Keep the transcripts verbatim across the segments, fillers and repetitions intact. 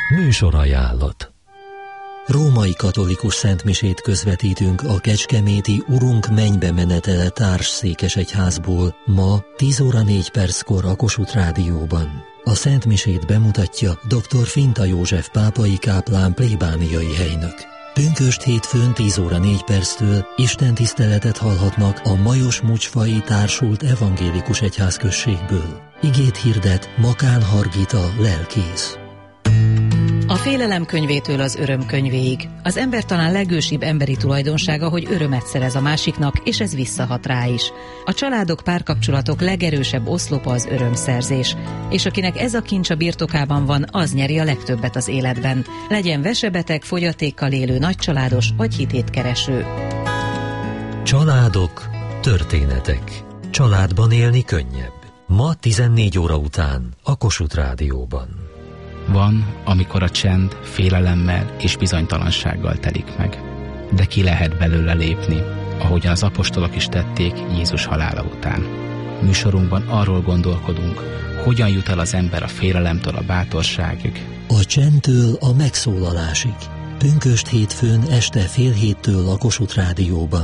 Műsorajánlat. Római katolikus szentmisét közvetítünk a kecskeméti Urunk mennybe menetele társszékesegyházból ma tíz óra négy perckor a Kossuth Rádióban. A szentmisét bemutatja dr. Finta József pápai káplán plébániai helynök. Pünkösd hétfőn tíz óra négy perctől istentiszteletet hallhatnak a Majos Mucsfai Társult Evangélikus Egyházközségből. Igét hirdet Makán Hargita lelkész. A félelem könyvétől az öröm könyvéig. Az ember talán legősibb emberi tulajdonsága, hogy örömet szerez a másiknak, és ez visszahat rá is. A családok, párkapcsolatok legerősebb oszlopa az örömszerzés, és akinek ez a kincs a birtokában van, az nyeri a legtöbbet az életben. Legyen vesebeteg, fogyatékkal élő, nagycsaládos vagy hitétkereső. Családok, történetek. Családban élni könnyebb. Ma tizennégy óra után a Kossuth Rádióban. Van, amikor a csend félelemmel és bizonytalansággal telik meg. De ki lehet belőle lépni, ahogyan az apostolok is tették Jézus halála után. Műsorunkban arról gondolkodunk, hogyan jut el az ember a félelemtől a bátorságig. A csendtől a megszólalásig. Pünkösd hétfőn este fél héttől a Kossuth Rádióban.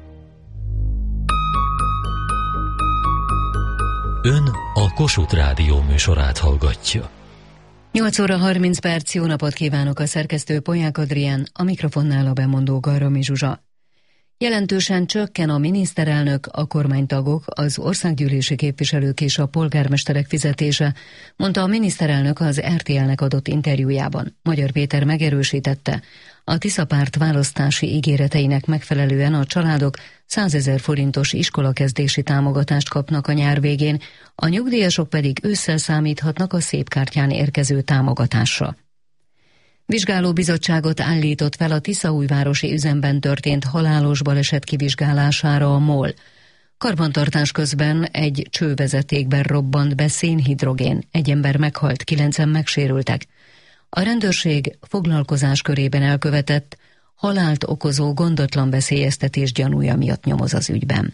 Ön a Kossuth Rádió műsorát hallgatja. nyolc óra harminc perc, jó napot kívánok, a szerkesztő Polyák Adrián, a mikrofonnál a bemondó Garromi Zsuzsa. Jelentősen csökken a miniszterelnök, a kormánytagok, az országgyűlési képviselők és a polgármesterek fizetése, mondta a miniszterelnök az er té el-nek adott interjújában. Magyar Péter megerősítette, a Tisza párt választási ígéreteinek megfelelően a családok százezer forintos iskolakezdési támogatást kapnak a nyár végén, a nyugdíjasok pedig ősszel számíthatnak a szépkártyán érkező támogatásra. Vizsgálóbizottságot állított fel a tiszaújvárosi üzemben történt halálos baleset kivizsgálására a MOL. Karbantartás közben egy csővezetékben robbant be szénhidrogén, egy ember meghalt, kilencen megsérültek. A rendőrség foglalkozás körében elkövetett, halált okozó gondatlan veszélyeztetés gyanúja miatt nyomoz az ügyben.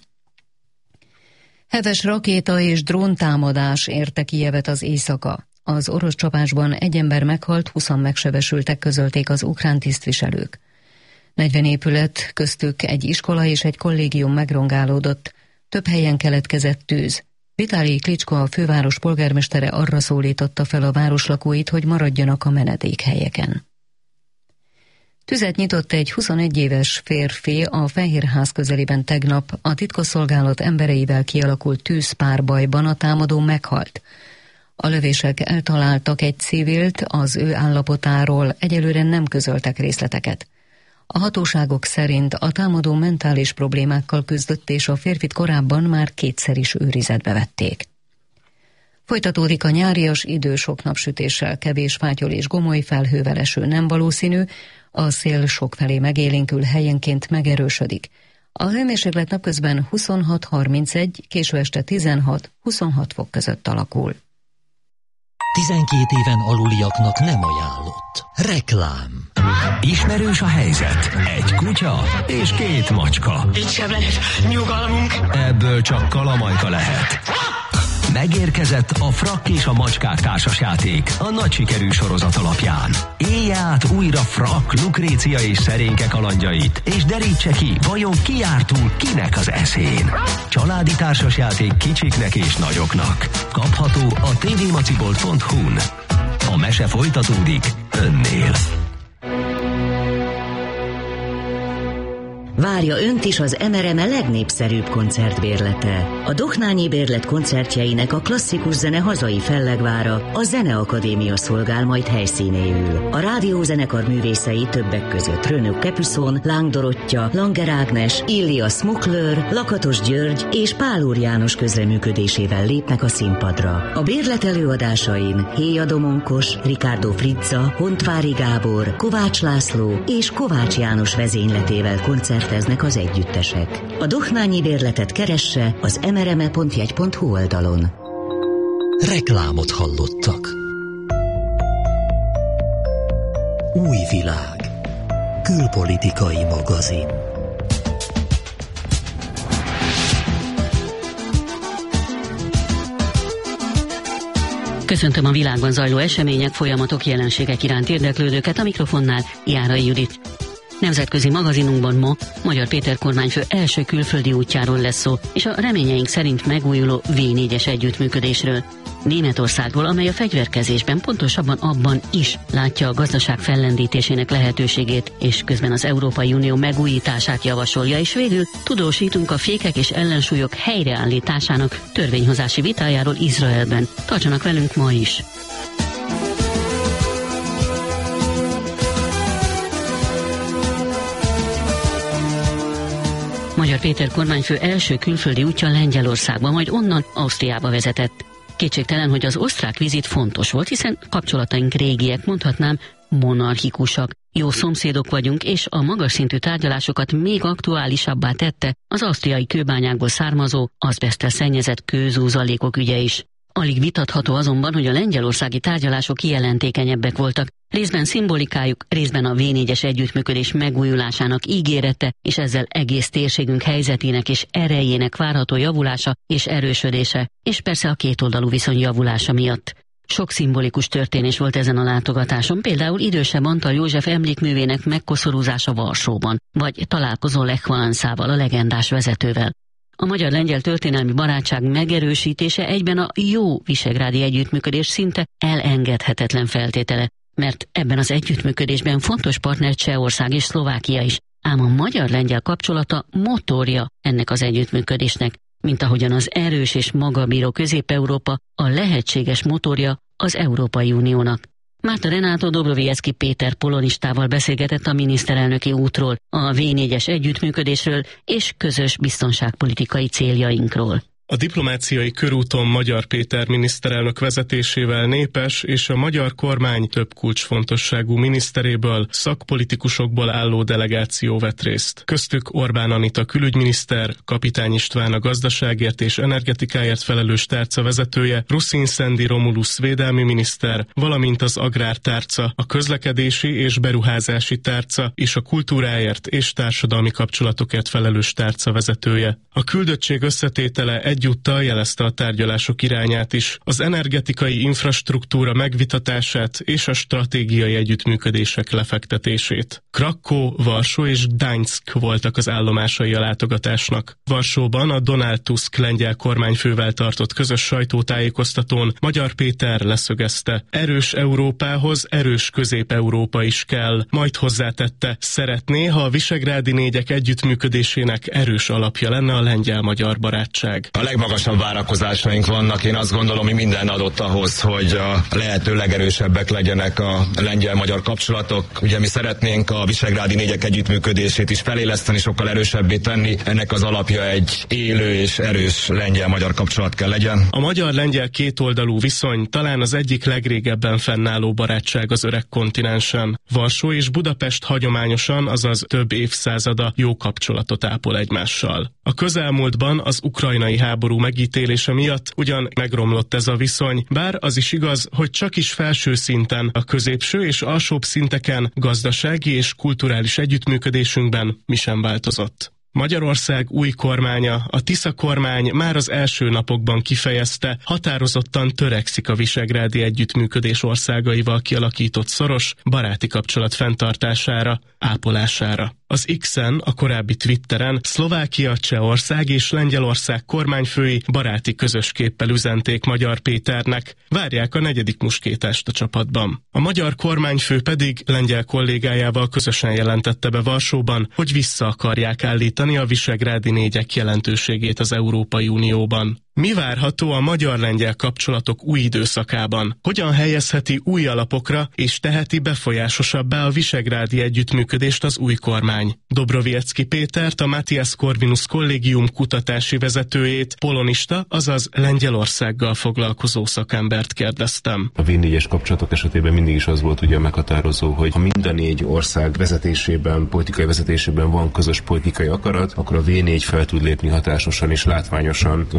Heves rakéta és dróntámadás érte Kijevet az éjszaka. Az orosz csapásban egy ember meghalt, húszan megsebesültek, közölték az ukrán tisztviselők. negyven épület, köztük egy iskola és egy kollégium megrongálódott, több helyen keletkezett tűz. Vitali Klitschko, a főváros polgármestere arra szólította fel a városlakóit, hogy maradjanak a menedékhelyeken. Tüzet nyitott egy huszonegy éves férfi a Fehérház közelében tegnap, a titkosszolgálat embereivel kialakult tűzpárbajban a támadó meghalt. A lövések eltaláltak egy civilt, az ő állapotáról egyelőre nem közöltek részleteket. A hatóságok szerint a támadó mentális problémákkal küzdött, és a férfit korábban már kétszer is őrizetbe vették. Folytatódik a nyárias idő, sok napsütéssel, kevés fátyol és gomoly felhővel, eső nem valószínű, a szél sokfelé megélénkül, helyenként megerősödik. A hőmérséklet napközben huszonhat harmincegy, késő este tizenhat-huszonhat fok között alakul. tizenkét éven aluliaknak nem ajánlott. Reklám. Ismerős a helyzet. Egy kutya és két macska. Itt sem lehet nyugalmunk. Ebből csak kalamajka lehet. Megérkezett a Frakk és a macskák társasjáték a nagy sikerű sorozat alapján. Élj át újra Frakk, Lukrécia és Szerénke kalandjait, és derítse ki, vajon ki jár túl kinek az eszén. Családi társasjáték kicsiknek és nagyoknak. Kapható a tvmacibolt pont hu-n. A mese folytatódik önnél. Várja önt is az em er em legnépszerűbb koncertbérlete. A Dohnányi Bérlet koncertjeinek a klasszikus zene hazai fellegvára, a Zeneakadémia szolgál majd helyszínéül. A rádiózenekar művészei többek között Rönök Kepüszon, Láng Dorottya, Langer Ágnes, Illia Smukler, Lakatos György és Pál Úr János közreműködésével lépnek a színpadra. A bérlet előadásain Héja Domonkos, Ricardo Frizza, Hontvári Gábor, Kovács László és Kovács János vezényletével koncert eznek az együttesek. A Dohnányi Bérletet keresse az em er em e pont jegy pont hu oldalon. Reklámot hallottak. Új világ. Külpolitikai magazin. Köszöntöm a világban zajló események, folyamatok, jelenségek iránt érdeklődőket, a mikrofonnál Járai Judit. Nemzetközi magazinunkban ma Magyar Péter kormányfő első külföldi útjáról lesz szó, és a reményeink szerint megújuló vé négyes együttműködésről. Németországról, amely a fegyverkezésben, pontosabban abban is látja a gazdaság fellendítésének lehetőségét, és közben az Európai Unió megújítását javasolja, és végül tudósítunk a fékek és ellensúlyok helyreállításának törvényhozási vitájáról Izraelben. Tartsanak velünk ma is! Magyar Péter kormányfő első külföldi útja Lengyelországba, majd onnan Ausztriába vezetett. Kétségtelen, hogy az osztrák vizit fontos volt, hiszen kapcsolataink régiek, mondhatnám monarchikusak. Jó szomszédok vagyunk, és a magas szintű tárgyalásokat még aktuálisabbá tette az ausztriai kőbányákból származó, azbeszttel szennyezett kőzúzalékok ügye is. Alig vitatható azonban, hogy a lengyelországi tárgyalások kijelentékenyebbek voltak, részben szimbolikájuk, részben a vé négyes együttműködés megújulásának ígérete, és ezzel egész térségünk helyzetének és erejének várható javulása és erősödése, és persze a kétoldalú viszony javulása miatt. Sok szimbolikus történés volt ezen a látogatáson, például idősebb Antal József emlékművének megkoszorúzása Varsóban, vagy találkozó Lech Walesával, a legendás vezetővel. A magyar-lengyel történelmi barátság megerősítése egyben a jó visegrádi együttműködés szinte elengedhetetlen feltétele, mert ebben az együttműködésben fontos partner Csehország és Szlovákia is, ám a magyar-lengyel kapcsolata motorja ennek az együttműködésnek, mint ahogyan az erős és magabíró Közép-Európa a lehetséges motorja az Európai Uniónak. Márta Renátó Dobroviecki Péter polonistával beszélgetett a miniszterelnöki útról, a vé négyes együttműködésről és közös biztonságpolitikai céljainkról. A diplomáciai körúton Magyar Péter miniszterelnök vezetésével népes és a magyar kormány több kulcsfontosságú miniszteréből, szakpolitikusokból álló delegáció vett részt. Köztük Orbán Anita külügyminiszter, Kapitány István a gazdaságért és energetikáért felelős tárca vezetője, Ruszin Szendi Romulusz védelmi miniszter, valamint az agrártárca, a közlekedési és beruházási tárca és a kultúráért és társadalmi kapcsolatokért felelős tárca vezetője. A küldöttség összetétele egy Egyúttal jelezte a tárgyalások irányát is, az energetikai infrastruktúra megvitatását és a stratégiai együttműködések lefektetését. Krakkó, Varsó és Gdańsk voltak az állomásai a látogatásnak. Varsóban a Donald Tusk lengyel kormányfővel tartott közös sajtótájékoztatón Magyar Péter leszögezte, erős Európához erős Közép-Európa is kell, majd hozzátette, szeretné, ha a visegrádi négyek együttműködésének erős alapja lenne a lengyel-magyar barátság. A legmagasabb várakozásaink vannak, én azt gondolom, hogy minden adott ahhoz, hogy a lehető legerősebbek legyenek a lengyel-magyar kapcsolatok. Ugye mi szeretnénk a visegrádi négyek együttműködését is feléleszteni, sokkal erősebbé tenni. Ennek az alapja egy élő és erős lengyel-magyar kapcsolat kell legyen. A magyar-lengyel kétoldalú viszony talán az egyik legrégebben fennálló barátság az öreg kontinensen. Varsó és Budapest hagyományosan, azaz több évszázada jó kapcsolatot ápol egymással. A közelmúltban az ukrajnai háború megítélése miatt ugyan megromlott ez a viszony, bár az is igaz, hogy csak is felső szinten, a középső és alsóbb szinteken, gazdasági és kulturális együttműködésünkben mi sem változott. Magyarország új kormánya, a Tisza kormány már az első napokban kifejezte, határozottan törekszik a visegrádi együttműködés országaival kialakított szoros, baráti kapcsolat fenntartására, ápolására. Az X-en, a korábbi Twitteren Szlovákia, Csehország és Lengyelország kormányfői baráti közös képpel üzenték Magyar Péternek, várják a negyedik muskétást a csapatban. A magyar kormányfő pedig lengyel kollégájával közösen jelentette be Varsóban, hogy vissza akarják állítani a visegrádi négyek jelentőségét az Európai Unióban. Mi várható a magyar-lengyel kapcsolatok új időszakában? Hogyan helyezheti új alapokra és teheti befolyásosabbá a visegrádi együttműködést az új kormány? Dobroviecki Pétert, a Matthias Corvinus Kollégium kutatási vezetőjét, polonista, azaz Lengyelországgal foglalkozó szakembert kérdeztem. A vé négyes kapcsolatok esetében mindig is az volt ugye meghatározó, hogy ha mind a négy ország vezetésében, politikai vezetésében van közös politikai akarat, akkor a vé négy fel tud lépni hatásosan és látványosan a politikai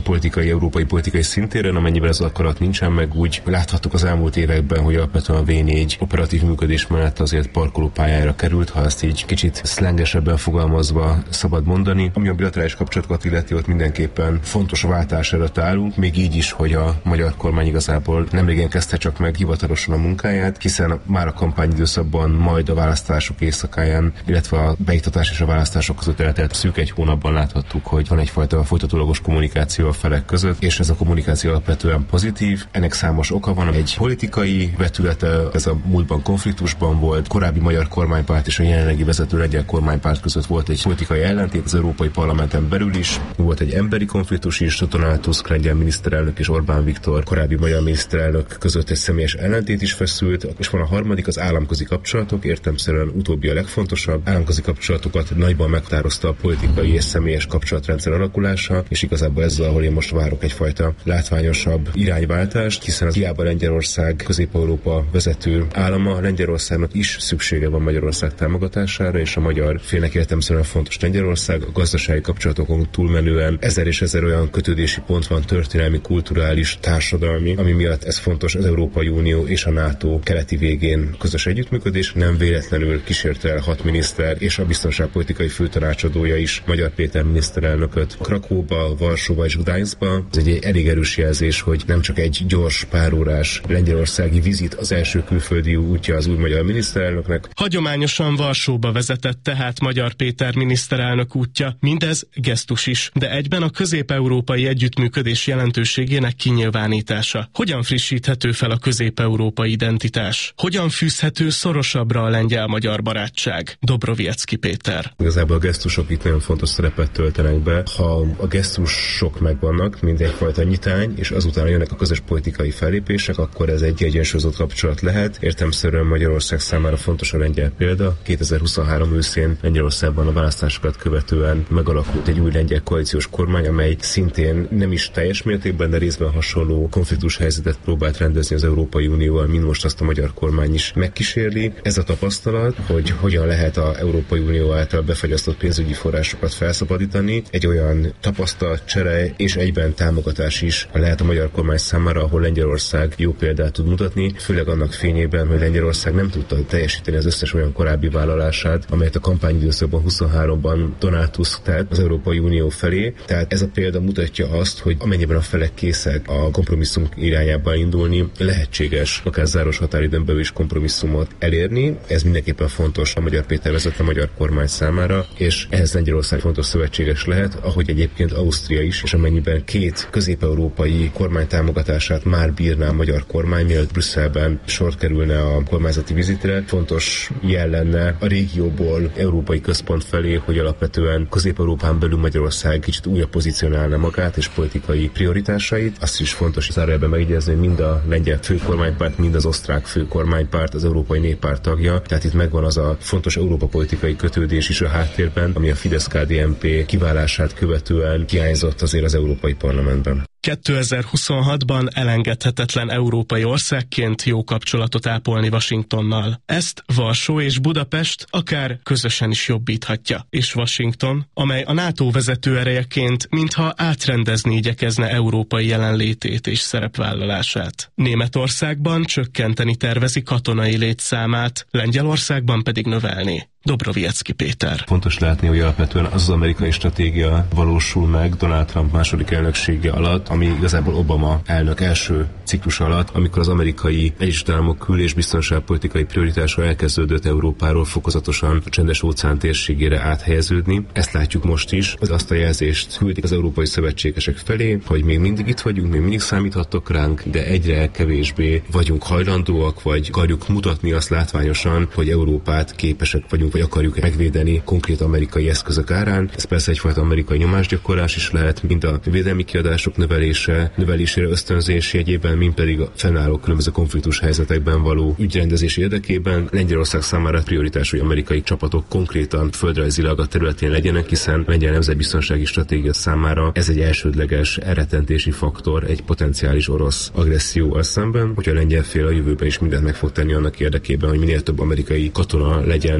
politikai, európai politikai szintéren, amennyiben ez az akarat nincsen meg, úgy láthattuk az elmúlt években, hogy alapvetően a vé négy operatív működés mellett azért parkolópályára került, ha ezt így kicsit szlengesebben fogalmazva szabad mondani. Ami a bilaterális kapcsolatokat illeti, ott mindenképpen fontos váltás előtt állunk, még így is, hogy a magyar kormány igazából nemrégen kezdte csak meg hivatalosan a munkáját, hiszen már a kampányidőszakban, majd a választások éjszakáján, illetve a beiktatás és a választások között eltelt szűk egy hónapban láthattuk, hogy van egyfajta folytatólagos kommunikáció a felek között, és ez a kommunikáció alapvetően pozitív. Ennek számos oka van, egy politikai vetülete, ez a múltban konfliktusban volt, korábbi magyar kormánypárt és a jelenlegi vezető lengyel kormánypárt között volt egy politikai ellentét, az Európai Parlamenten belül is, volt egy emberi konfliktus is, Donald Tusk lengyel miniszterelnök és Orbán Viktor korábbi magyar miniszterelnök között egy személyes ellentét is feszült, és van a harmadik, az államközi kapcsolatok, értelemszerűen utóbbi a legfontosabb. Államközi kapcsolatokat nagyban meghatározta a politikai és személyes kapcsolatrendszer alakulása, és igazából ezzel, ahol én most várok egyfajta látványosabb irányváltást, hiszen az hiába Lengyelország Közép-Európa vezető állama, Lengyelországnak is szüksége van Magyarország támogatására, és a magyar félnek értelemszerűen fontos Lengyelország, a gazdasági kapcsolatokon túlmenően ezer és ezer olyan kötődési pont van, történelmi, kulturális, társadalmi, ami miatt ez fontos az Európai Unió és a NATO keleti végén közös együttműködés. Nem véletlenül kísérte el hat miniszter és a biztonságpolitikai főtanácsadója is Magyar Péter miniszterelnököt Krakóba, Varsóba és Gdańskba. Ez egy elég erős jelzés, hogy nem csak egy gyors párórás lengyelországi vizit az első külföldi útja az új magyar miniszterelnöknek. Hagyományosan Varsóba vezetett tehát Magyar Péter miniszterelnök útja. Mindez gesztus is, de egyben a közép-európai együttműködés jelentőségének kinyilvánítása. Hogyan frissíthető fel a közép-európai identitás? Hogyan fűzhető szorosabbra a lengyel-magyar barátság? Dobroviecki Péter. Igazából a gesztusok itt nagyon fontos szerepet töltenek be. Ha a gesztusok megvannak, mint egyfajta nyitány, és azután jönnek a közös politikai fellépések, akkor ez egy egyensúlyozott kapcsolat lehet. Értelemszerűen Magyarország számára fontos a lengyel példa. kétezer-huszonhárom őszén Lengyelországban a választásokat követően megalakult egy új lengyel koalíciós kormány, amely szintén nem is teljes mértékben, de részben hasonló konfliktus helyzetet próbált rendezni az Európai Unióval, mint most azt a magyar kormány is megkísérli. Ez a tapasztalat, hogy hogyan lehet az Európai Unió által befagyasztott pénzügyi forrásokat felszabadítani, egy olyan tapasztalatcsere és egyben támogatás is lehet a magyar kormány számára, ahol Lengyelország jó példát tud mutatni, főleg annak fényében, hogy Lengyelország nem tudta teljesíteni az összes olyan korábbi vállalását, amelyet a kampányidőszakban huszonháromban Donald Tusk tett az Európai Unió felé. Tehát ez a példa mutatja azt, hogy amennyiben a felek készek a kompromisszum irányába indulni, lehetséges akár záros határidőn belül is kompromisszumot elérni. Ez mindenképpen fontos a Magyar Péter vezette a magyar kormány számára, és ehhez Lengyelország fontos szövetséges lehet, ahogy egyébként Ausztria is, és amennyiben két közép-európai kormány támogatását már bírná a magyar kormány, mielőtt Brüsszelben sor kerülne a kormányzati vizitre, fontos jel lenne a régióból európai központ felé, hogy alapvetően Közép-Európán belül Magyarország kicsit újra pozícionálna magát és politikai prioritásait. Azt is fontos zárójelben megjegyezni, hogy mind a lengyel főkormánypárt, mind az osztrák főkormánypárt az Európai Néppárt tagja, tehát itt megvan az a fontos Európa politikai kötődés is a háttérben, ami a Fidesz-ká dé en pé kiválását követően hiányzott azért az Európai Parlamentben. kétezer-huszonhatban elengedhetetlen európai országként jó kapcsolatot ápolni Washingtonnal. Ezt Varsó és Budapest akár közösen is jobbíthatja. És Washington, amely a NATO vezető erejeként mintha átrendezni igyekezne európai jelenlétét és szerepvállalását. Németországban csökkenteni tervezi katonai létszámát, Lengyelországban pedig növelni. Dobroviecki Péter. Fontos látni, hogy alapvetően az az amerikai stratégia valósul meg Donald Trump második elnöksége alatt, ami igazából Obama elnök első ciklus alatt, amikor az amerikai Egyesült Államok kül- és biztonságpolitikai prioritása elkezdődött Európáról fokozatosan a Csendes-óceán térségére áthelyeződni. Ezt látjuk most is, az azt a jelzést küldik az európai szövetségesek felé, hogy még mindig itt vagyunk, még mindig számíthattok ránk, de egyre kevésbé vagyunk hajlandóak, vagy akarjuk mutatni azt látványosan, hogy Európát képesek vagyunk vagy akarjuk megvédeni konkrét amerikai eszközök árán. Ez persze egyfajta amerikai nyomásgyakorlás is lehet, mind a védelmi kiadások növelése, növelésére ösztönzés jegyében, mind pedig a fennálló különböző konfliktus helyzetekben való ügyrendezés érdekében. Lengyelország számára prioritás, hogy amerikai csapatok konkrétan földrajzilag a területén legyenek, hiszen lengyel nemzetbiztonsági stratégia számára ez egy elsődleges elrettentési faktor egy potenciális orosz agresszióval szemben, hogy a lengyel fél a jövőben is mindent meg fog tenni annak érdekében, hogy minél több amerikai katona legyen, vagy eszköz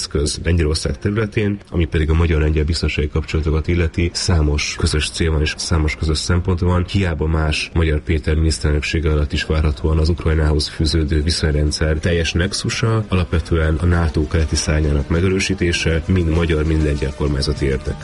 eszköz Lengyelország területén, ami pedig a magyar-lengyel biztonsági kapcsolatokat illeti. Számos közös cél van és számos közös szempont van. Hiába más Magyar Péter miniszterelnöksége alatt is várhatóan az Ukrajnához fűződő viszonyrendszer teljes nexusa, alapvetően a NATO keleti szárnyának megerősítése, mind magyar, mind lengyel kormányzati érdek.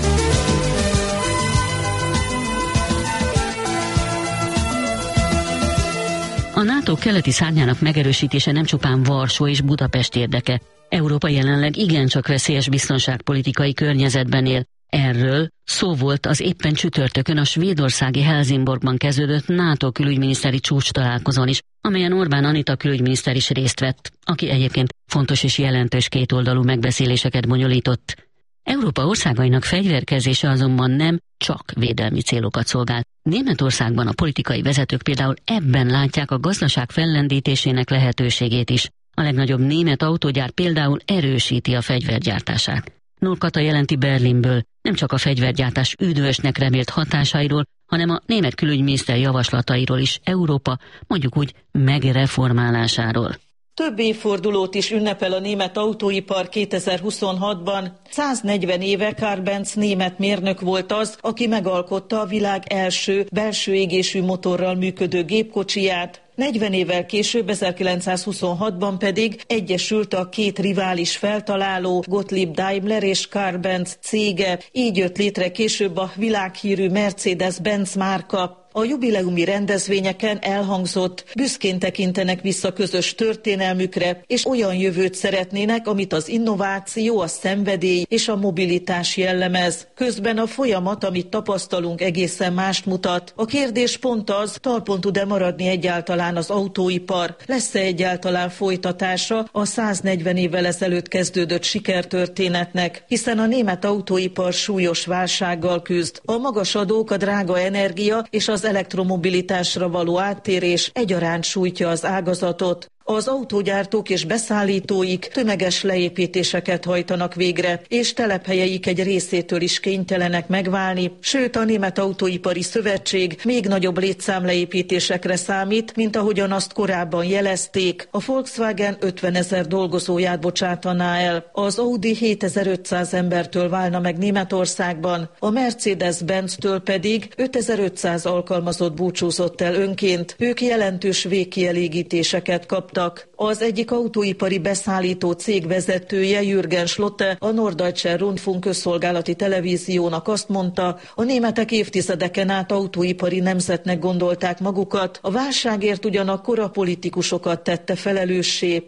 A NATO keleti szárnyának megerősítése nem csupán Varsó és Budapest érdeke. Európa jelenleg igencsak veszélyes biztonságpolitikai környezetben él. Erről szó volt az éppen csütörtökön a svédországi Helsingborgban kezdődött NATO külügyminiszteri csúcs találkozón is, amelyen Orbán Anita külügyminiszter is részt vett, aki egyébként fontos és jelentős kétoldalú megbeszéléseket bonyolított. Európa országainak fegyverkezése azonban nem csak védelmi célokat szolgál. Németországban a politikai vezetők például ebben látják a gazdaság fellendítésének lehetőségét is. A legnagyobb német autógyár például erősíti a fegyvergyártását. Norkata jelenti Berlinből, nem csak a fegyvergyártás üdvösnek remélt hatásairól, hanem a német külügyminiszter javaslatairól is Európa, mondjuk úgy, megreformálásáról. Több évfordulót is ünnepel a német autóipar kétezer-huszonhatban. száznegyven éve Karl Benz német mérnök volt az, aki megalkotta a világ első belső égésű motorral működő gépkocsiját. negyven évvel később, ezerkilencszázhuszonhatban pedig egyesült a két rivális feltaláló, Gottlieb Daimler és Karl Benz cége. Így jött létre később a világhírű Mercedes-Benz márka. A jubileumi rendezvényeken elhangzott, büszkén tekintenek vissza közös történelmükre, és olyan jövőt szeretnének, amit az innováció, a szenvedély és a mobilitás jellemez. Közben a folyamat, amit tapasztalunk, egészen mást mutat. A kérdés pont az, talpon tud-e maradni egyáltalán az autóipar? Lesz-e egyáltalán folytatása a száznegyven évvel ezelőtt kezdődött sikertörténetnek? Hiszen a német autóipar súlyos válsággal küzd. A magas adók, a drága energia és az Az elektromobilitásra való áttérés egyaránt sújtja az ágazatot. Az autógyártók és beszállítóik tömeges leépítéseket hajtanak végre, és telephelyeik egy részétől is kénytelenek megválni, sőt a Német Autóipari Szövetség még nagyobb létszámleépítésekre számít, mint ahogyan azt korábban jelezték. A Volkswagen ötvenezer dolgozóját bocsátaná el, az Audi hétezer-ötszáz embertől válna meg Németországban, a Mercedes-Benz-től pedig ötezer-ötszáz alkalmazott búcsúzott el önként, ők jelentős végkielégítéseket kaptak. Az egyik autóipari beszállító cég vezetője, Jürgen Schlotte, a Norddeutsche Rundfunk közszolgálati televíziónak azt mondta, a németek évtizedeken át autóipari nemzetnek gondolták magukat, a válságért ugyanakkor a politikusokat tette felelőssé.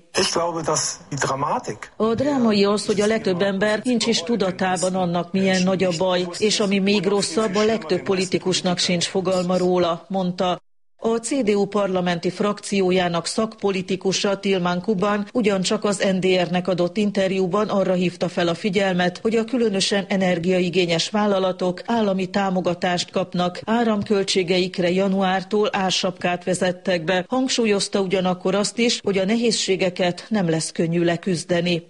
A drámai az, hogy a legtöbb ember nincs is tudatában annak, milyen nagy a baj, és ami még rosszabb, a legtöbb politikusnak sincs fogalma róla, mondta. A cé dé u parlamenti frakciójának szakpolitikusa Tilman Kuban ugyancsak az en dé er-nek adott interjúban arra hívta fel a figyelmet, hogy a különösen energiaigényes vállalatok állami támogatást kapnak, áramköltségeikre januártól ársapkát vezettek be. Hangsúlyozta ugyanakkor azt is, hogy a nehézségeket nem lesz könnyű leküzdeni.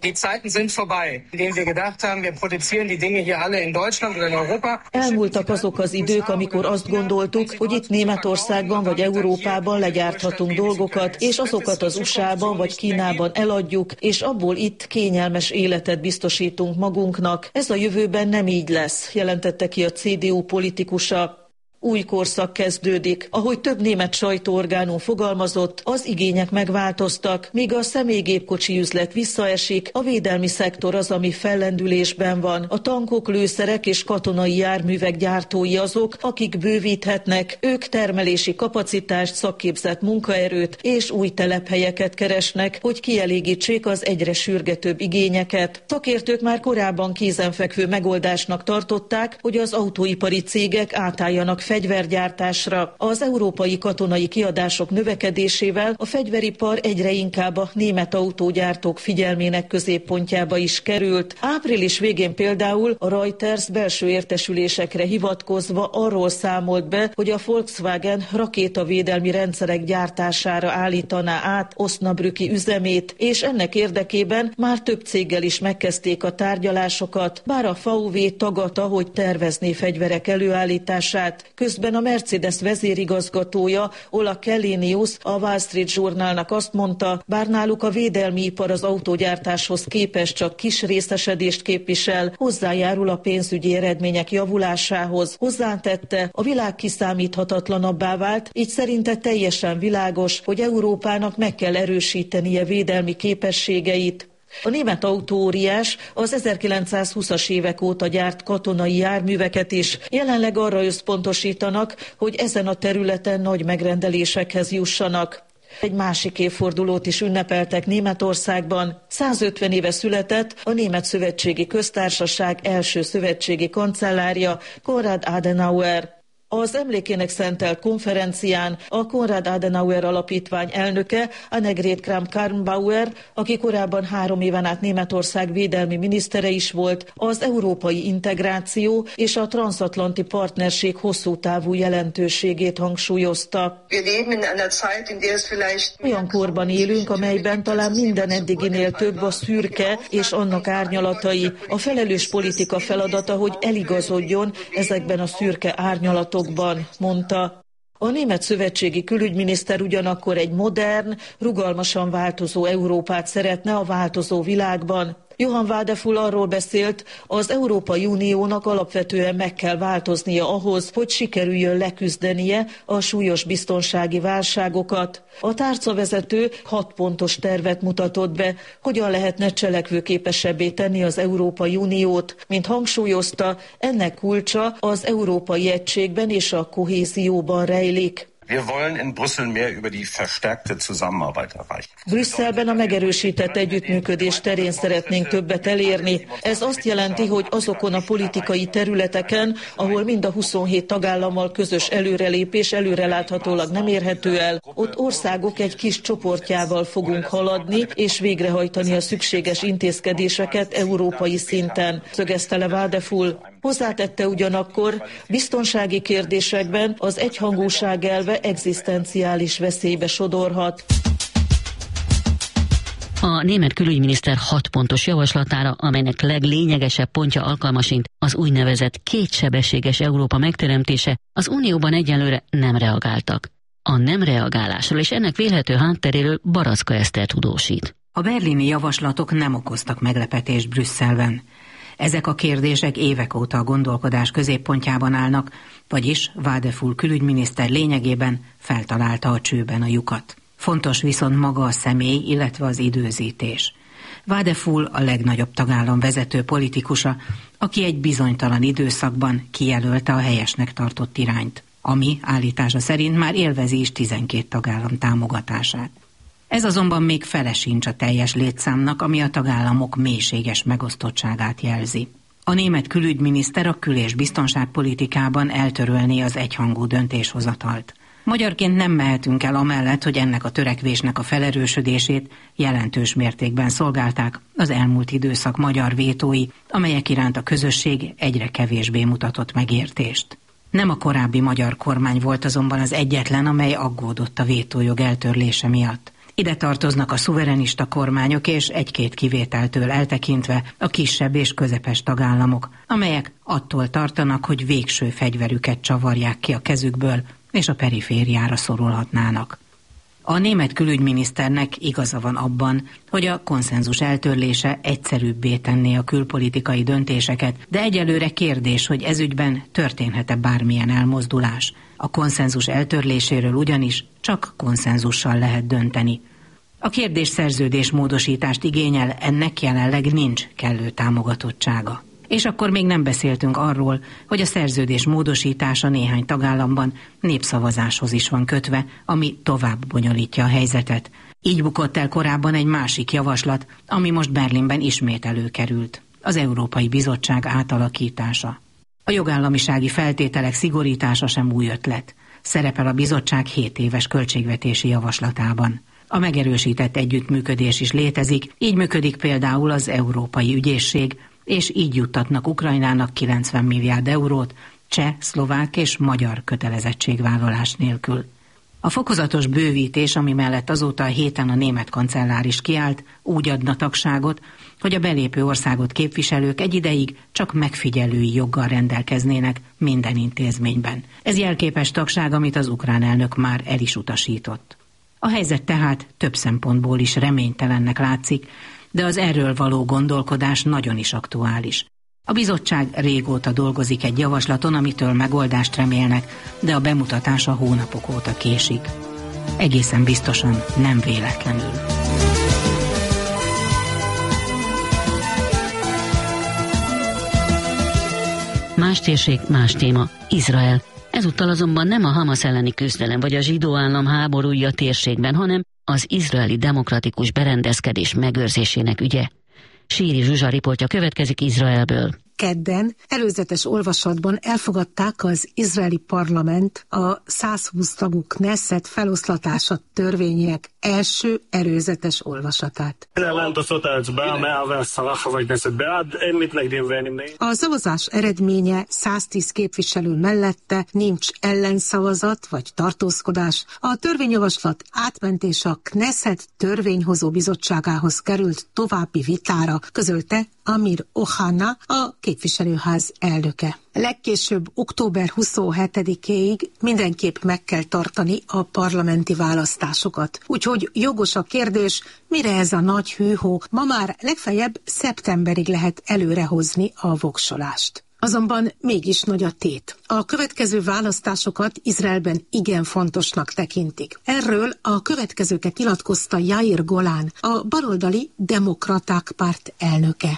Elmúltak azok az idők, amikor azt gondoltuk, hogy itt Németországban vagy Európában legyárthatunk dolgokat, és azokat az u es á-ban vagy Kínában eladjuk, és abból itt kényelmes életet biztosítunk magunknak. Ez a jövőben nem így lesz, jelentette ki a cé dé u politikusa. Új korszak kezdődik. Ahogy több német sajtóorgánum fogalmazott, az igények megváltoztak, míg a személygépkocsi üzlet visszaesik, a védelmi szektor az, ami fellendülésben van. A tankok, lőszerek és katonai járművek gyártói azok, akik bővíthetnek, ők termelési kapacitást, szakképzett munkaerőt és új telephelyeket keresnek, hogy kielégítsék az egyre sürgetőbb igényeket. Szakértők már korábban kézenfekvő megoldásnak tartották, hogy az autóipari cégek átálljanak fegyvergyártásra. Az európai katonai kiadások növekedésével a fegyveripar egyre inkább a német autógyártók figyelmének középpontjába is került. Április végén például a Reuters belső értesülésekre hivatkozva arról számolt be, hogy a Volkswagen rakétavédelmi rendszerek gyártására állítaná át Osnabrücki üzemét, és ennek érdekében már több céggel is megkezdték a tárgyalásokat, bár a vé vé tagadta, hogy tervezné fegyverek előállítását. Közben a Mercedes vezérigazgatója, Ola Källenius a Wall Street Journalnak azt mondta, bár náluk a védelmi ipar az autógyártáshoz képest csak kis részesedést képvisel, hozzájárul a pénzügyi eredmények javulásához. Hozzátette, a világ kiszámíthatatlanabbá vált, így szerinte teljesen világos, hogy Európának meg kell erősítenie védelmi képességeit. A német autóóriás az ezerkilencszázhúszas évek óta gyárt katonai járműveket is. Jelenleg arra összpontosítanak, hogy ezen a területen nagy megrendelésekhez jussanak. Egy másik évfordulót is ünnepeltek Németországban. százötven éve született a Német Szövetségi Köztársaság első szövetségi kancellárja, Konrad Adenauer. Az emlékének szentelt konferencián a Konrad Adenauer Alapítvány elnöke, Annegret Kramp-Karrenbauer, aki korábban három éven át Németország védelmi minisztere is volt, az európai integráció és a transatlanti partnerség hosszú távú jelentőségét hangsúlyozta. Olyan korban élünk, amelyben talán minden eddiginél több a szürke és annak árnyalatai. A felelős politika feladata, hogy eligazodjon ezekben a szürke árnyalatokban, mondta. A német szövetségi külügyminiszter ugyanakkor egy modern, rugalmasan változó Európát szeretne a változó világban. Johann Wadefull arról beszélt, az Európai Uniónak alapvetően meg kell változnia ahhoz, hogy sikerüljön leküzdenie a súlyos biztonsági válságokat. A tárcavezető hat pontos tervet mutatott be, hogyan lehetne cselekvőképesebbé tenni az Európai Uniót. Mint hangsúlyozta, ennek kulcsa az európai egységben és a kohézióban rejlik. Wir wollen in Brüssel mehr über die verstärkte Zusammenarbeit erreichen. Brüsszelben a megerősített együttműködés terén szeretnénk többet elérni. Ez azt jelenti, hogy azokon a politikai területeken, ahol mind a huszonhét tagállammal közös előrelépés előreláthatólag nem érhető el, ott országok egy kis csoportjával fogunk haladni és végrehajtani a szükséges intézkedéseket európai szinten, szögezte le Wadefull. Hozzátette ugyanakkor, biztonsági kérdésekben az egyhangúság elve egzisztenciális veszélybe sodorhat. A német külügyminiszter hat pontos javaslatára, amelynek leglényegesebb pontja alkalmasint az úgynevezett kétsebességes Európa megteremtése, az Unióban egyelőre nem reagáltak. A nem reagálásról és ennek vélhető hátteréről Baraczka Eszter tudósít. A berlini javaslatok nem okoztak meglepetést Brüsszelben. Ezek a kérdések évek óta a gondolkodás középpontjában állnak, vagyis Wadefull külügyminiszter lényegében feltalálta a csőben a lyukat. Fontos viszont maga a személy, illetve az időzítés. Wadefull a legnagyobb tagállam vezető politikusa, aki egy bizonytalan időszakban kijelölte a helyesnek tartott irányt, ami állítása szerint már élvezi is tizenkét tagállam támogatását. Ez azonban még fele sincs a teljes létszámnak, ami a tagállamok mélységes megosztottságát jelzi. A német külügyminiszter a kül- és biztonságpolitikában eltörölné az egyhangú döntéshozatalt. Magyarként nem mehetünk el amellett, hogy ennek a törekvésnek a felerősödését jelentős mértékben szolgálták az elmúlt időszak magyar vétói, amelyek iránt a közösség egyre kevésbé mutatott megértést. Nem a korábbi magyar kormány volt azonban az egyetlen, amely aggódott a vétójog eltörlése miatt. Ide tartoznak a szuverenista kormányok és egy-két kivételtől eltekintve a kisebb és közepes tagállamok, amelyek attól tartanak, hogy végső fegyverüket csavarják ki a kezükből, és a perifériára szorulhatnának. A német külügyminiszternek igaza van abban, hogy a konszenzus eltörlése egyszerűbbé tenné a külpolitikai döntéseket, de egyelőre kérdés, hogy ezügyben történhet-e bármilyen elmozdulás. A konszenzus eltörléséről ugyanis csak konszenzussal lehet dönteni. A kérdés szerződés módosítást igényel, ennek jelenleg nincs kellő támogatottsága. És akkor még nem beszéltünk arról, hogy a szerződés módosítása néhány tagállamban népszavazáshoz is van kötve, ami tovább bonyolítja a helyzetet. Így bukott el korábban egy másik javaslat, ami most Berlinben ismét előkerült. Az Európai Bizottság átalakítása. A jogállamisági feltételek szigorítása sem új ötlet. Szerepel a bizottság hét éves költségvetési javaslatában. A megerősített együttműködés is létezik, így működik például az Európai Ügyészség, és így juttatnak Ukrajnának kilencven milliárd eurót cseh, szlovák és magyar kötelezettségvállalás nélkül. A fokozatos bővítés, ami mellett azóta a héten a német kancellár is kiállt, úgy adna tagságot, hogy a belépő országot képviselők egy ideig csak megfigyelői joggal rendelkeznének minden intézményben. Ez jelképes tagság, amit az ukrán elnök már el is utasított. A helyzet tehát több szempontból is reménytelennek látszik, de az erről való gondolkodás nagyon is aktuális. A bizottság régóta dolgozik egy javaslaton, amitől megoldást remélnek, de a bemutatása hónapok óta késik. Egészen biztosan nem véletlenül. Más térség, más téma. Izrael. Ezúttal azonban nem a Hamas elleni küzdelem vagy a zsidó állam háborúja térségben, hanem az izraeli demokratikus berendezkedés megőrzésének ügye. Síri Zsuzsa riportja következik Izraelből. Kedden előzetes olvasatban elfogadták az izraeli parlament a százhúsz tagú Knesset feloszlatása törvényének első előzetes olvasatát. A szavazás eredménye száztíz képviselő mellette, nincs ellenszavazat vagy tartózkodás. A törvényjavaslat átmentése a Knesset törvényhozó bizottságához került további vitára, közölte Amir Ohana, a képviselőház elnöke. Legkésőbb október huszonhetedikéig mindenképp meg kell tartani a parlamenti választásokat. Úgyhogy jogos a kérdés, mire ez a nagy hűhó, ma már legfeljebb szeptemberig lehet előrehozni a voksolást. Azonban mégis nagy a tét. A következő választásokat Izraelben igen fontosnak tekintik. Erről a következőket nyilatkozta Yair Golan, a baloldali Demokraták párt elnöke.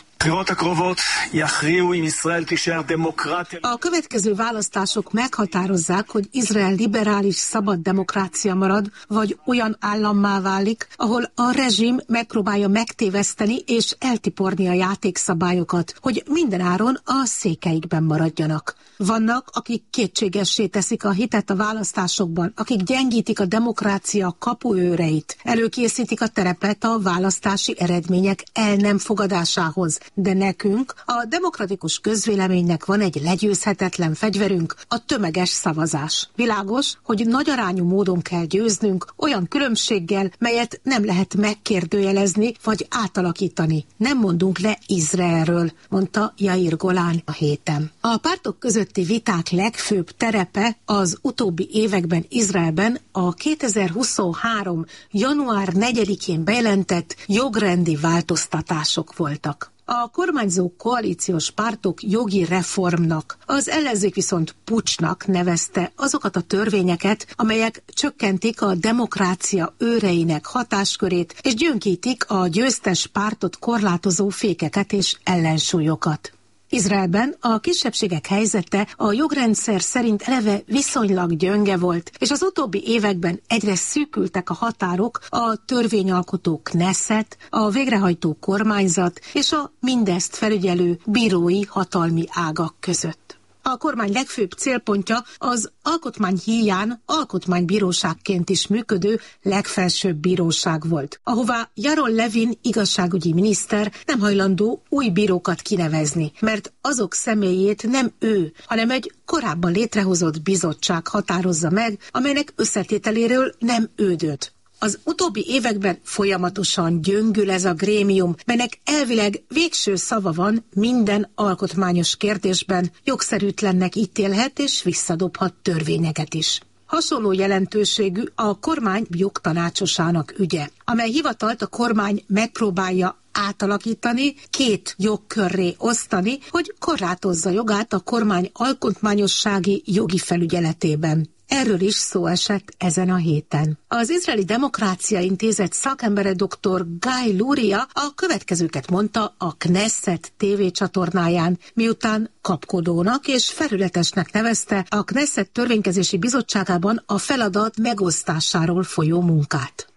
A következő választások meghatározzák, hogy Izrael liberális, szabad demokrácia marad, vagy olyan állammá válik, ahol a rezsim megpróbálja megtéveszteni és eltiporni a játékszabályokat, hogy mindenáron a székeikben maradjanak. Vannak, akik kétségessé teszik a hitet a választásokban, akik gyengítik a demokrácia kapuőreit, előkészítik a terepet a választási eredmények el nem fogadásához. De nekünk, a demokratikus közvéleménynek van egy legyőzhetetlen fegyverünk, a tömeges szavazás. Világos, hogy nagyarányú módon kell győznünk, olyan különbséggel, melyet nem lehet megkérdőjelezni vagy átalakítani. Nem mondunk le Izraelről, mondta Yair Golan a héten. A pártok közötti viták legfőbb terepe az utóbbi években Izraelben a kétezer-huszonhárom. január negyedikén bejelentett jogrendi változtatások voltak. A kormányzó koalíciós pártok jogi reformnak, az ellenzék viszont puccsnak nevezte azokat a törvényeket, amelyek csökkentik a demokrácia őreinek hatáskörét, és gyöngítik a győztes pártot korlátozó fékeket és ellensúlyokat. Izraelben a kisebbségek helyzete a jogrendszer szerint eleve viszonylag gyönge volt, és az utóbbi években egyre szűkültek a határok a törvényalkotó Knesset, a végrehajtó kormányzat és a mindezt felügyelő bírói hatalmi ágak között. A kormány legfőbb célpontja az alkotmány híján alkotmánybíróságként is működő legfelsőbb bíróság volt, ahová Yaron Levin igazságügyi miniszter nem hajlandó új bírókat kinevezni, mert azok személyét nem ő, hanem egy korábban létrehozott bizottság határozza meg, amelynek összetételéről nem ő dönt. Az utóbbi években folyamatosan gyöngül ez a grémium, melynek elvileg végső szava van minden alkotmányos kérdésben, jogszerűtlennek ítélhet és visszadobhat törvényeket is. Hasonló jelentőségű a kormány jogtanácsosának ügye, amely hivatalt a kormány megpróbálja átalakítani, két jogkörré osztani, hogy korlátozza jogát a kormány alkotmányossági jogi felügyeletében. Erről is szó esett ezen a héten. Az Izraeli Demokrácia Intézet szakembere dr. Guy Luria a következőket mondta a Knesset tévécsatornáján, miután kapkodónak és felületesnek nevezte a Knesset törvénykezési bizottságában a feladat megosztásáról folyó munkát.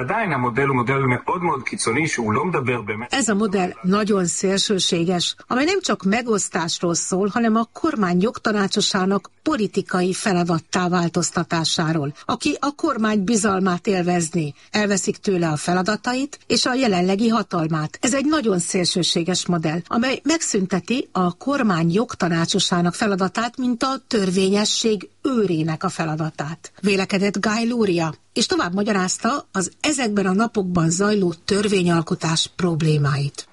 Ez a modell nagyon szélsőséges, amely nem csak megosztásról szól, hanem a kormány jogtanácsosának politikai feladattá változtatásáról, aki a kormány bizalmát élvezni, elveszik tőle a feladatait és a jelenlegi hatalmát. Ez egy nagyon szélsőséges modell, amely megszünteti a kormány jogtanácsosának feladatát, mint a törvényesség őrének a feladatát. Vélekedett Guy Luria, és tovább magyarázta az ezekben a napokban zajló törvényalkotás problémáit.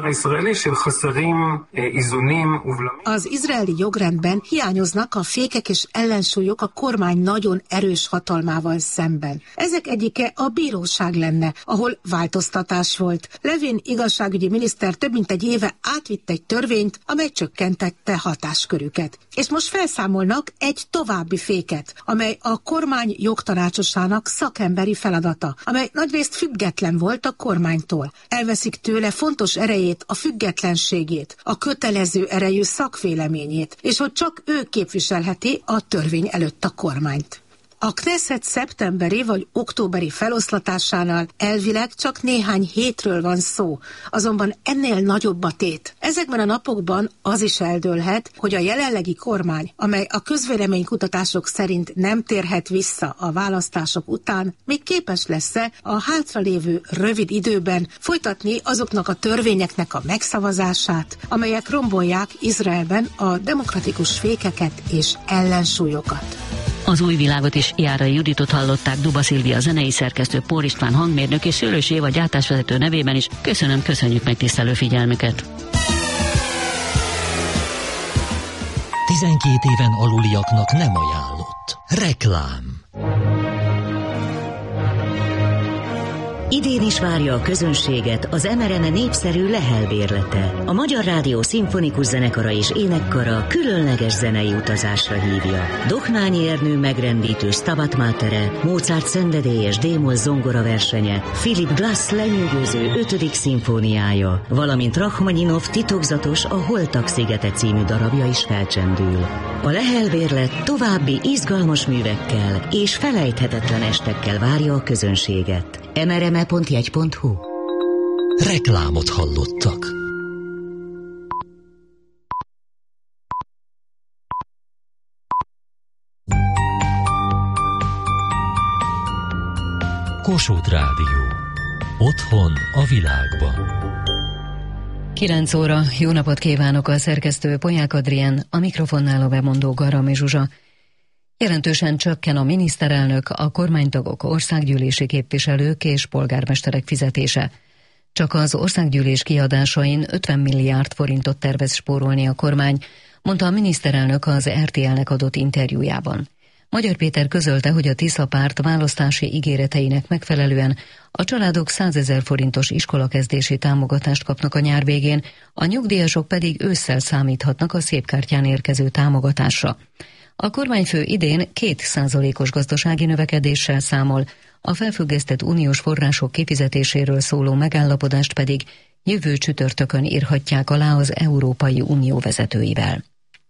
Az izraeli jogrendben hiányoznak a fékek és ellensúlyok a kormány nagyon erős hatalmával szemben. Ezek egyike a bíróság lenne, ahol változtatás volt. Levin igazságügyi miniszter több mint egy éve átvitt egy törvényt, amely csökkentette hatáskörüket. És most felszámolnak egy további féket, amely a kormány jogtanácsosának szakemberi feladata, amely nagyrészt független volt a kormánytól. Elveszik tőle fontos erejét, a függetlenségét, a kötelező erejű szakvéleményét, és hogy csak ő képviselheti a törvény előtt a kormányt. A Knesset szeptemberi vagy októberi feloszlatásánál elvileg csak néhány hétről van szó, azonban ennél nagyobb a tét. Ezekben a napokban az is eldőlhet, hogy a jelenlegi kormány, amely a közvéleménykutatások szerint nem térhet vissza a választások után, még képes lesz-e a hátralévő rövid időben folytatni azoknak a törvényeknek a megszavazását, amelyek rombolják Izraelben a demokratikus fékeket és ellensúlyokat. Az új világot is Járai Juditot hallották, Duba Szilvia zenei szerkesztő, Pór István hangmérnök és Szőlős Éva gyártásvezető nevében is köszönöm, köszönjük megtisztelő figyelmüket. tizenkét éven aluliaknak nem ajánlott. Reklám. Idén is várja a közönséget az em er em népszerű Lehel bérlete. A Magyar Rádió Szimfonikus Zenekara és Énekkara különleges zenei utazásra hívja. Doknányi Ernő megrendítő Stabat Matere, Mozart szenvedélyes D-moll zongora versenye, Philip Glass lenyűgöző ötödik szimfóniája, valamint Rachmaninov titokzatos A Holtak szigete című darabja is felcsendül. A Lehel bérlet további izgalmas művekkel és felejthetetlen estekkel várja a közönséget. em er em pont jegy pont hu. Reklámot hallottak. Kossuth Rádió. Otthon a világban. kilenc óra, jó napot kívánok, a szerkesztő Polyák Adrien, a mikrofonnál a bemondó Garami Zsuzsa. Jelentősen csökken a miniszterelnök, a kormánytagok, országgyűlési képviselők és polgármesterek fizetése. Csak az országgyűlés kiadásain ötven milliárd forintot tervez spórolni a kormány, mondta a miniszterelnök az er té el-nek adott interjújában. Magyar Péter közölte, hogy a Tisza párt választási ígéreteinek megfelelően a családok százezer forintos iskolakezdési támogatást kapnak a nyár végén, a nyugdíjasok pedig ősszel számíthatnak a szépkártyán érkező támogatásra. A kormányfő idén két százalékos gazdasági növekedéssel számol, a felfüggesztett uniós források kifizetéséről szóló megállapodást pedig jövő csütörtökön írhatják alá az Európai Unió vezetőivel.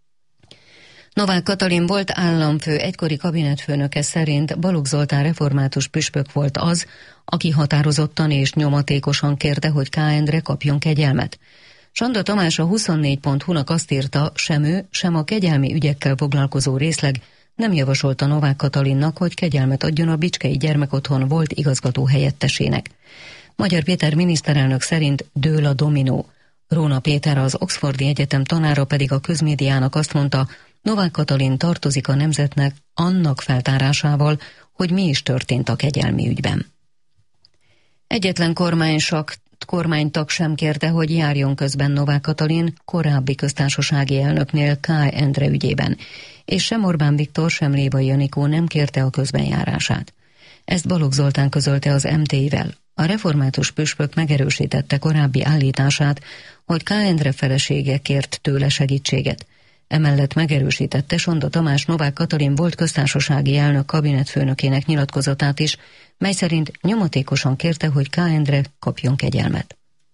Novák Katalin volt államfő egykori kabinetfőnöke szerint Balogh Zoltán református püspök volt az, aki határozottan és nyomatékosan kérte, hogy K. Endre kapjon kegyelmet. Sanda Tamás a huszonnégy pont hu-nak azt írta, sem ő, sem a kegyelmi ügyekkel foglalkozó részleg nem javasolta Novák Katalinnak, hogy kegyelmet adjon a Bicskei Gyermekotthon volt igazgató helyettesének. Magyar Péter miniszterelnök szerint dől a dominó. Róna Péter, az Oxfordi Egyetem tanára pedig a közmédiának azt mondta, Novák Katalin tartozik a nemzetnek annak feltárásával, hogy mi is történt a kegyelmi ügyben. Egyetlen kormánysak kormánytag sem kérte, hogy járjon közben Novák Katalin korábbi köztársasági elnöknél K. Endre ügyében, és sem Orbán Viktor, sem Lévai Janikó nem kérte a közbenjárását. Ezt Balogh Zoltán közölte az em té i-vel. A református püspök megerősítette korábbi állítását, hogy K. Endre felesége kért tőle segítséget. Emellett megerősítette Sonda Tamás Novák Katalin volt köztársasági elnök kabinetfőnökének nyilatkozatát is, mely szerint nyomatékosan kérte, hogy K. Endre kapjon kegyelmet.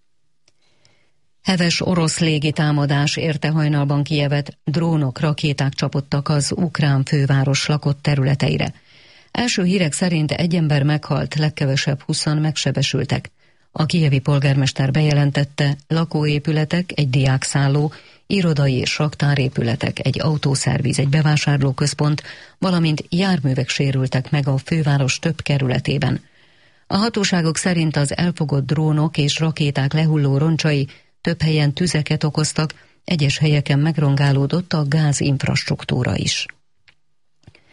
Heves orosz légitámadás érte hajnalban Kijevet, drónok, rakéták csapottak az ukrán főváros lakott területeire. Első hírek szerint egy ember meghalt, legkevesebb húszan megsebesültek. A kijevi polgármester bejelentette, lakóépületek, egy diákszálló, irodai és raktárépületek, egy autószerviz, egy bevásárlóközpont, valamint járművek sérültek meg a főváros több kerületében. A hatóságok szerint az elfogott drónok és rakéták lehulló roncsai több helyen tüzeket okoztak, egyes helyeken megrongálódott a gázinfrastruktúra is.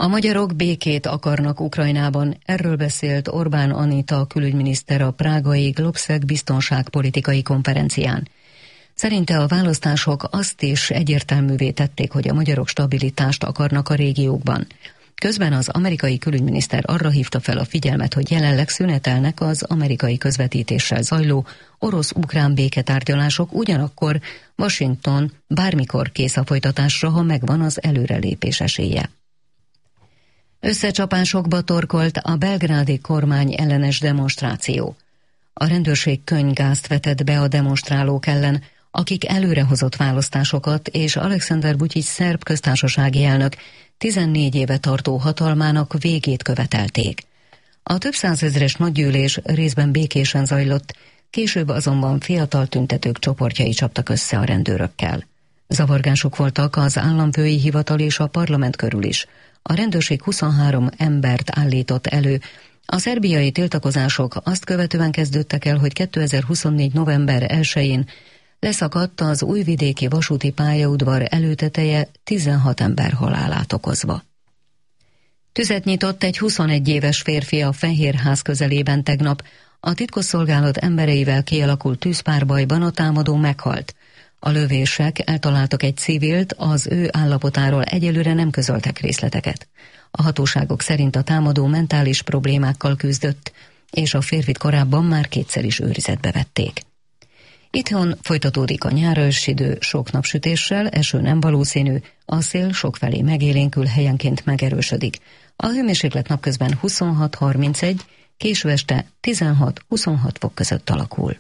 A magyarok békét akarnak Ukrajnában, erről beszélt Orbán Anita külügyminiszter a prágai Globszeg biztonságpolitikai konferencián. Szerinte a választások azt is egyértelművé tették, hogy a magyarok stabilitást akarnak a régiókban. Közben az amerikai külügyminiszter arra hívta fel a figyelmet, hogy jelenleg szünetelnek az amerikai közvetítéssel zajló orosz-ukrán béketárgyalások, ugyanakkor Washington bármikor kész a folytatásra, ha megvan az előrelépés esélye. Összecsapásokba torkolt a belgrádi kormány ellenes demonstráció. A rendőrség könnygázt vetett be a demonstrálók ellen, akik előrehozott választásokat és Alexander Vučić szerb köztársasági elnök tizennégy éve tartó hatalmának végét követelték. A több százezres nagygyűlés részben békésen zajlott, később azonban fiatal tüntetők csoportjai csaptak össze a rendőrökkel. Zavargások voltak az államfői hivatal és a parlament körül is. A rendőrség huszonhárom embert állított elő. A szerbiai tiltakozások azt követően kezdődtek el, hogy kétezer-huszonnégy november elsején leszakadt az újvidéki vasúti pályaudvar előteteje tizenhat ember halálát okozva. Tüzet nyitott egy huszonegy éves férfi a Fehérház közelében tegnap. A titkosszolgálat embereivel kialakult tűzpárbajban a támadó meghalt. A lövések eltaláltak egy civilt, az ő állapotáról egyelőre nem közöltek részleteket. A hatóságok szerint a támadó mentális problémákkal küzdött, és a férfit korábban már kétszer is őrizetbe vették. Itthon folytatódik a nyáros idő sok napsütéssel, eső nem valószínű, a szél sokfelé megélénkül, helyenként megerősödik. A hőmérséklet napközben huszonhat harmincegy, késő este tizenhat-huszonhat fok között alakul.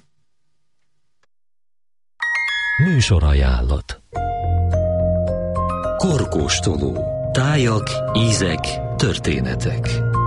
Műsorajánlat. Korkóstoló. Tájak, ízek, történetek.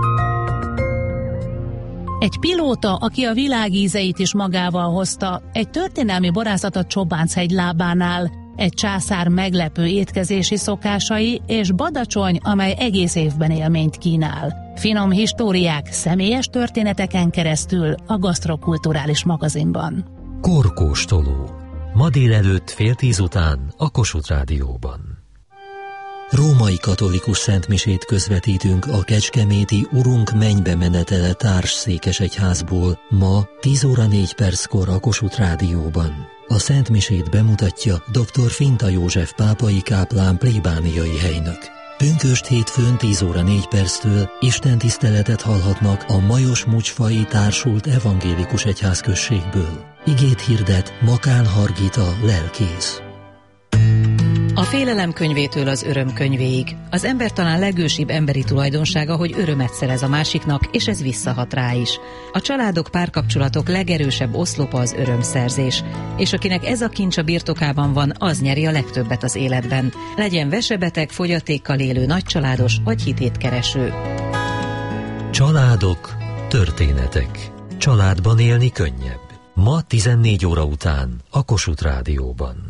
Egy pilóta, aki a világ ízeit is magával hozta, egy történelmi borászat a Csobánchegy lábánál, egy császár meglepő étkezési szokásai és Badacsony, amely egész évben élményt kínál. Finom históriák személyes történeteken keresztül a Gasztrokulturális magazinban. Korkóstoló. Ma délelőtt fél tíz után a Kossuth Rádióban. Római katolikus szentmisét közvetítünk a kecskeméti Urunk mennybe menetele társszékesegyházból ma tíz óra négy perckor a Kossuth Rádióban. A szentmisét bemutatja dr. Finta József pápai káplán plébániai helynök. Pünkösd hétfőn tíz óra négy perctől istentiszteletet hallhatnak a Majos-Mucsfai társult evangélikus egyházközségből. Igét hirdet Makán Hargita lelkész. A félelem könyvétől az öröm könyvéig. Az ember talán legősibb emberi tulajdonsága, hogy örömet szerez a másiknak, és ez visszahat rá is. A családok, párkapcsolatok legerősebb oszlopa az örömszerzés, és akinek ez a kincs a birtokában van, az nyeri a legtöbbet az életben. Legyen vesebeteg, fogyatékkal élő, nagycsaládos vagy hitétkereső. Családok, történetek. Családban élni könnyebb. Ma tizennégy óra után a Kossuth Rádióban.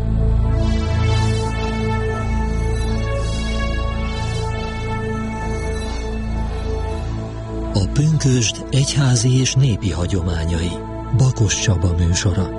A pünkösd egyházi és népi hagyományai. Bakos Csaba műsora.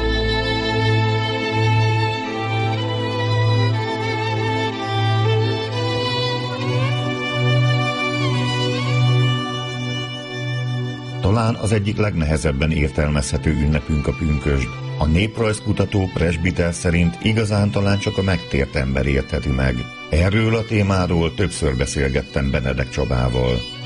Talán az egyik legnehezebben értelmezhető ünnepünk a pünkösd. A néprajzkutató presbiter szerint igazán talán csak a megtért ember értheti meg. Erről a témáról többször beszélgettem Benedek Csabával.